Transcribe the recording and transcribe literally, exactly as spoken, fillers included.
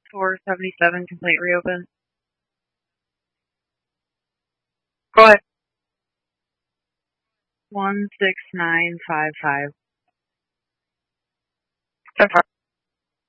four seventy-seven, complaint reopened. Go ahead. one six nine five five.